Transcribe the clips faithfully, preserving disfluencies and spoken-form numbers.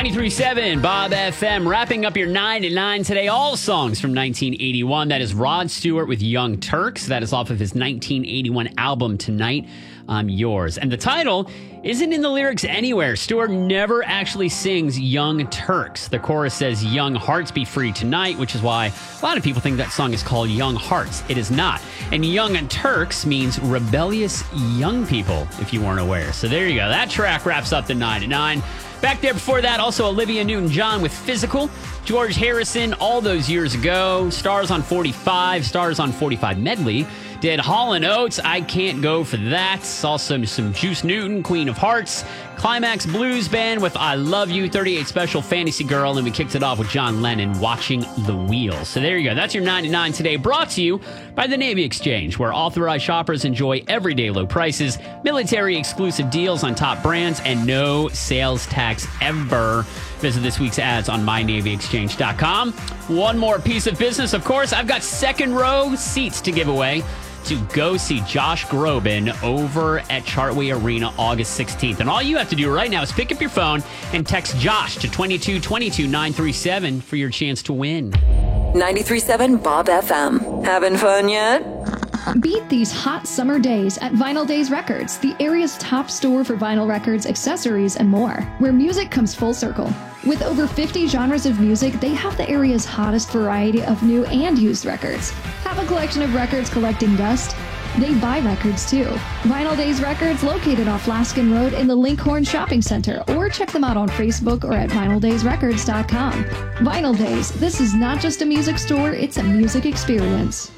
ninety-three point seven Bob F M, wrapping up your nine to nine today. All songs from nineteen eighty-one. That is Rod Stewart with Young Turks. That is off of his nineteen eighty-one album, Tonight I'm Yours. And the title isn't in the lyrics anywhere. Stewart never actually sings Young Turks. The chorus says, Young Hearts Be Free Tonight, which is why a lot of people think that song is called Young Hearts. It is not. And Young Turks means rebellious young people, if you weren't aware. So there you go. That track wraps up the nine to nine. Back there before that, also Olivia Newton-John with Physical. George Harrison, all those years ago. Stars on forty-five, Stars on forty-five medley. Did Hall and Oates, I Can't Go For That. Also some Juice Newton, Queen of Hearts. Climax Blues Band with I Love You, thirty-eight Special, Fantasy Girl, and we kicked it off with John Lennon, Watching the Wheels. So there you go. That's your ninety-nine today, brought to you by the Navy Exchange, where authorized shoppers enjoy everyday low prices, military exclusive deals on top brands, and no sales tax ever. Visit this week's ads on my navy exchange dot com. One more piece of business, of course. I've got second row seats to give away to go see Josh Groban over at Chartway Arena August sixteenth. And all you have to do right now is pick up your phone and text Josh to two two two two nine three seven for your chance to win. ninety-three point seven Bob F M. Having fun yet? Beat these hot summer days at Vinyl Days Records, the area's top store for vinyl records, accessories, and more, where music comes full circle. With over fifty genres of music, they have the area's hottest variety of new and used records. Have a collection of records collecting dust? They buy records too. Vinyl Days Records, located off Laskin Road in the Linkhorn Shopping Center, or check them out on Facebook or at vinyl days records dot com. Vinyl Days, this is not just a music store, it's a music experience.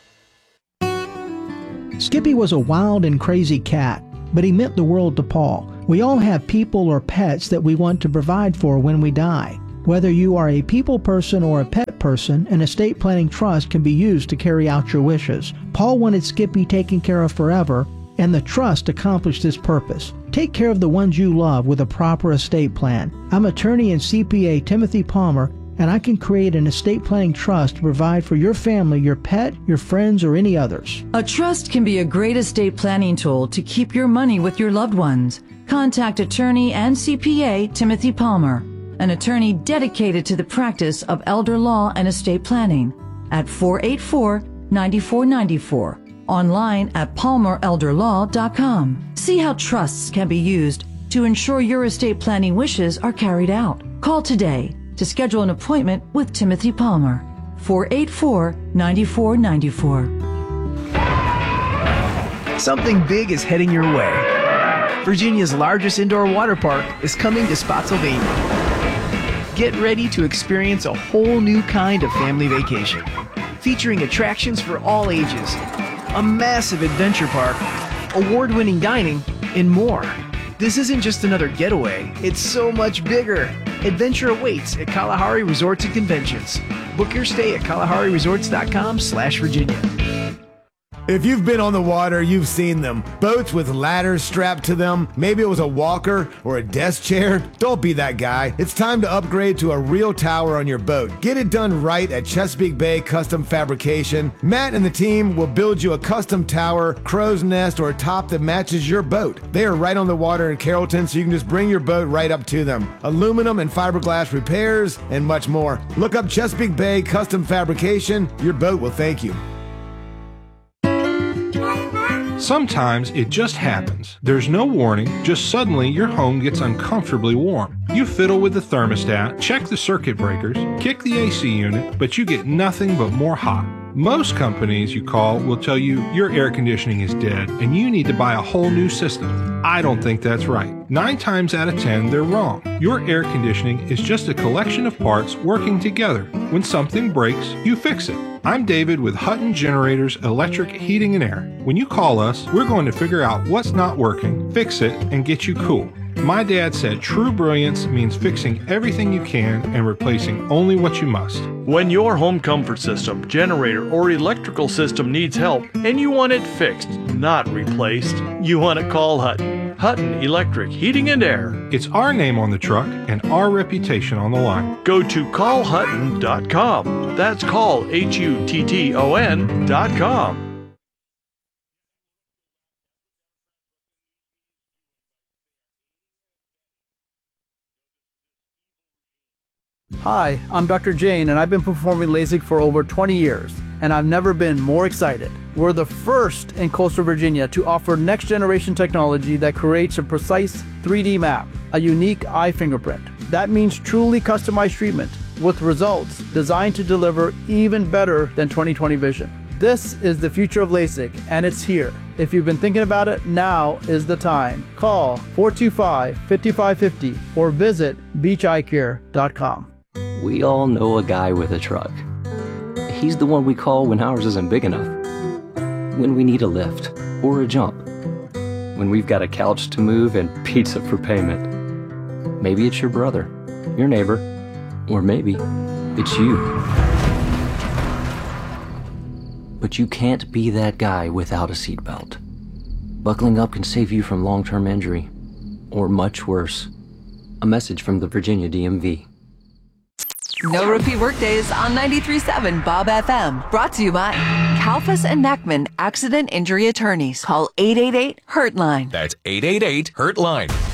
Skippy was a wild and crazy cat, but he meant the world to Paul. We all have people or pets that we want to provide for when we die. Whether you are a people person or a pet person, an estate planning trust can be used to carry out your wishes. Paul wanted Skippy taken care of forever, and the trust accomplished this purpose. Take care of the ones you love with a proper estate plan. I'm attorney and C P A Timothy Palmer, and I can create an estate planning trust to provide for your family, your pet, your friends, or any others. A trust can be a great estate planning tool to keep your money with your loved ones. Contact attorney and C P A Timothy Palmer, an attorney dedicated to the practice of elder law and estate planning, at four eight four, nine four nine four, online at palmer elder law dot com. See how trusts can be used to ensure your estate planning wishes are carried out. Call today to schedule an appointment with Timothy Palmer, four eight four, nine four nine four. Something big is heading your way. Virginia's largest indoor water park is coming to Spotsylvania. Get ready to experience a whole new kind of family vacation, featuring attractions for all ages, a massive adventure park, award-winning dining, and more. This isn't just another getaway, it's so much bigger. Adventure awaits at Kalahari Resorts and Conventions. Book your stay at kalahari resorts dot com slash Virginia. If you've been on the water, you've seen them. Boats with ladders strapped to them. Maybe it was a walker or a desk chair. Don't be that guy. It's time to upgrade to a real tower on your boat. Get it done right at Chesapeake Bay Custom Fabrication. Matt and the team will build you a custom tower, crow's nest, or a top that matches your boat. They are right on the water in Carrollton, so you can just bring your boat right up to them. Aluminum and fiberglass repairs, and much more. Look up Chesapeake Bay Custom Fabrication. Your boat will thank you. Sometimes it just happens. There's no warning, just suddenly your home gets uncomfortably warm. You fiddle with the thermostat, check the circuit breakers, kick the A C unit, but you get nothing but more hot. Most companies you call will tell you your air conditioning is dead and you need to buy a whole new system. I don't think that's right. Nine times out of ten, they're wrong. Your air conditioning is just a collection of parts working together. When something breaks, you fix it. I'm David with Hutton Generators Electric Heating and Air. When you call us, we're going to figure out what's not working, fix it, and get you cool. My dad said true brilliance means fixing everything you can and replacing only what you must. When your home comfort system, generator, or electrical system needs help and you want it fixed, not replaced, you want to call Hutton. Hutton Electric Heating and Air. It's our name on the truck and our reputation on the line. Go to call hutton dot com. That's call, H U T T O N dot com. Hi, I'm Doctor Jane, and I've been performing LASIK for over twenty years, and I've never been more excited. We're the first in coastal Virginia to offer next-generation technology that creates a precise three D map, a unique eye fingerprint. That means truly customized treatment with results designed to deliver even better than twenty twenty vision. This is the future of LASIK, and it's here. If you've been thinking about it, now is the time. Call four two five, five five five zero or visit beach eye care dot com. We all know a guy with a truck. He's the one we call when ours isn't big enough. When we need a lift or a jump. When we've got a couch to move and pizza for payment. Maybe it's your brother, your neighbor, or maybe it's you. But you can't be that guy without a seatbelt. Buckling up can save you from long-term injury, or much worse. A message from the Virginia D M V. No repeat workdays on ninety-three point seven Bob F M. Brought to you by Kalfas and Neckman Accident Injury Attorneys. Call eight eight eight, hurt line. That's eight eight eight, hurt line.